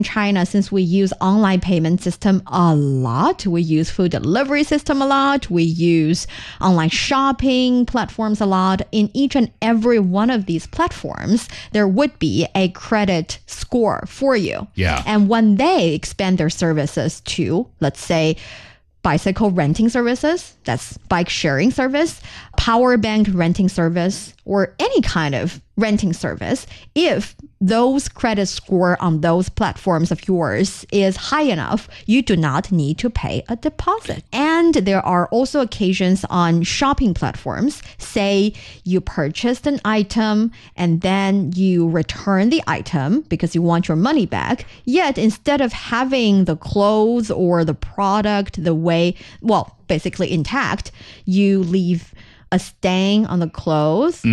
China, since we use online payment system a lot, we use food delivery system a lot, we use online shopping platforms a lot. In each and every one of these platforms, there would be a credit score for you. Yeah. And when they expand their services to, let's say, bicycle renting services, that's bike sharing service, power bank renting service, or any kind of renting service, if those credit score on those platforms of yours is high enough, you do not need to pay a deposit. And there are also occasions on shopping platforms, say you purchased an item and then you return the item because you want your money back. Yet instead of having the clothes or the product the way, well, basically intact, you leave a stain on the clothes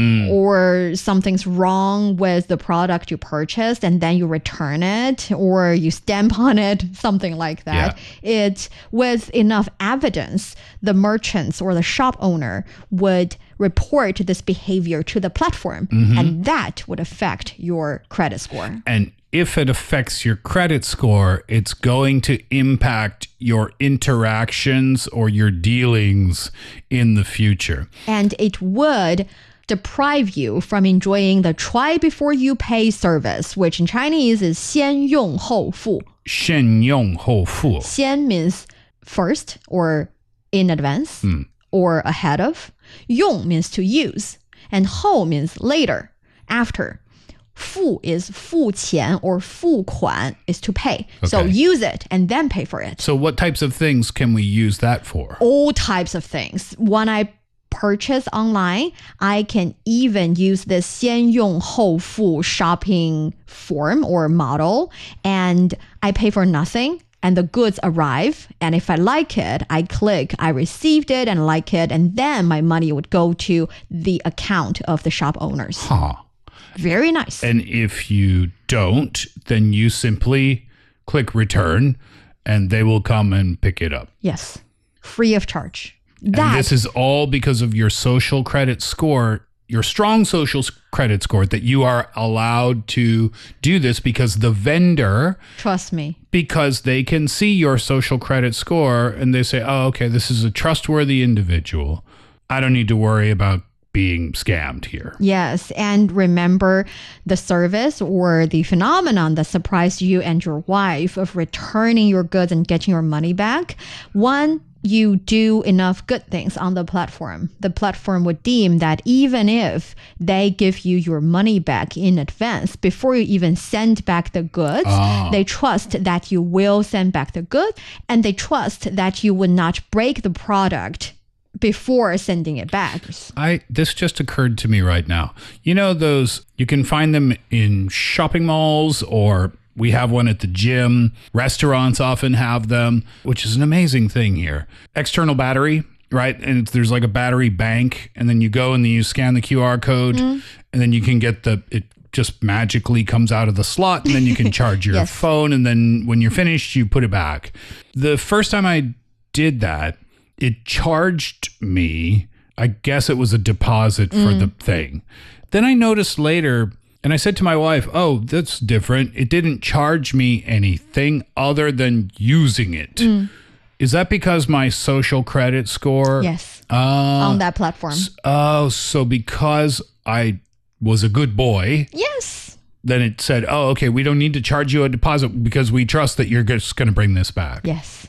or something's wrong with the product you purchased and then you return it or you stamp on it, something like that. Yeah. It's with enough evidence, the merchants or the shop owner would report this behavior to the platform and that would affect your credit score. And if it affects your credit score, it's going to impact your interactions or your dealings in the future. And it would deprive you from enjoying the try before you pay service, which in Chinese is 先用后付. 先用后付. 先 means first or in advance or ahead of. 用 means to use. And 后 means later, after. 付 is 付钱 or 付款 is to pay. Okay. So use it and then pay for it. So what types of things can we use that for? All types of things. When I purchase online, I can even use this 先用后付 shopping form or model, and I pay for nothing. And the goods arrive, and if I like it, I click, I received it and like it, and then my money would go to the account of the shop owners. Huh. Very nice. And if you don't, then you simply click return and they will come and pick it up. Yes. Free of charge. And this is all because of your social credit score, your strong social credit score, that you are allowed to do this because the vendor... Trust me. Because they can see your social credit score and they say, oh, okay, this is a trustworthy individual. I don't need to worry about being scammed here. Yes, and remember the service or the phenomenon that surprised you and your wife of returning your goods and getting your money back. One, you do enough good things on the platform would deem that even if they give you your money back in advance, before you even send back the goods, they trust that you will send back the goods, and they trust that you would not break the product before sending it back. This just occurred to me right now. You know those, you can find them in shopping malls, or we have one at the gym. Restaurants often have them, which is an amazing thing here. External battery, right? And there's like a battery bank, and then you go and then you scan the QR code, and then you can get it just magically comes out of the slot, and then you can charge your Yes. phone, and then when you're finished, you put it back. The first time I did that, it charged me, I guess it was a deposit for the thing. Then I noticed later, and I said to my wife, oh, that's different. It didn't charge me anything other than using it. Is that because my social credit score? Yes, on that platform. So because I was a good boy. Yes. Then it said, oh, okay, we don't need to charge you a deposit because we trust that you're just going to bring this back. Yes.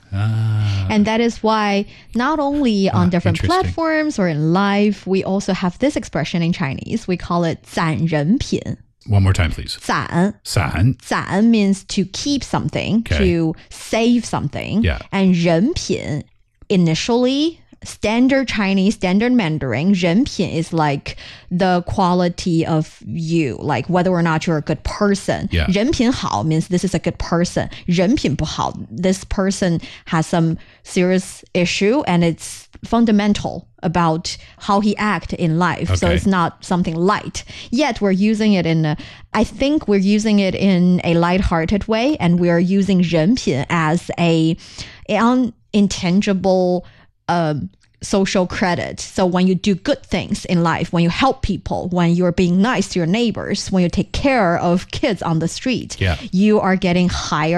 And that is why not only on different platforms or in life, we also have this expression in Chinese. We call it 攒人品. One more time, please. 攒. 攒 means to keep something, to save something. Yeah. And 人品, initially, standard Chinese, standard Mandarin, 人品 is like the quality of you, like whether or not you're a good person. Yeah. 人品好 means this is a good person. 人品不好, this person has some serious issue and it's fundamental about how he act in life. So it's not something light. Yet we're using it I think we're using it in a lighthearted way, and we are using 人品 as an intangible social credit. So when you do good things in life, when you help people, when you're being nice to your neighbors, when you take care of kids on the street, Yeah. you are getting higher